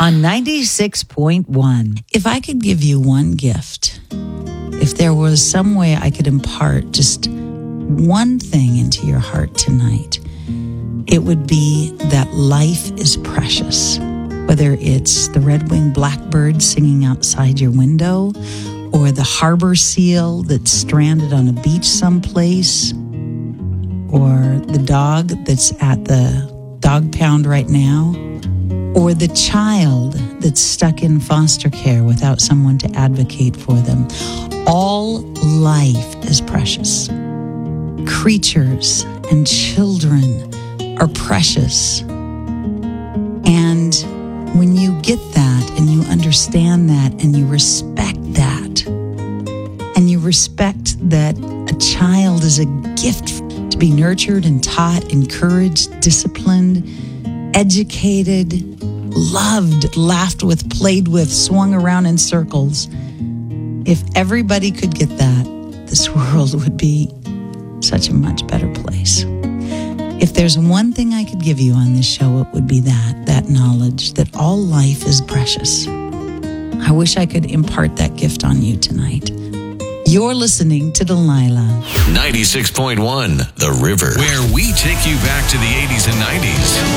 on 96.1. If I could give you one gift, if there was some way I could impart just one thing into your heart tonight, it would be that life is precious. Whether it's the red-winged blackbird singing outside your window, or the harbor seal that's stranded on a beach someplace, or the dog that's at the dog pound right now, or the child that's stuck in foster care without someone to advocate for them. All life is precious. Creatures and children are precious. And when you get that and you understand that and you respect that, and you respect that a child is a gift to be nurtured and taught, encouraged, disciplined, educated, loved, laughed with, played with, swung around in circles. If everybody could get that, this world would be such a much better place. If there's one thing I could give you on this show, it would be that knowledge that all life is precious. I wish I could impart that gift on you tonight. You're listening to Delilah. 96.1 The River, where we take you back to the 80s and 90s.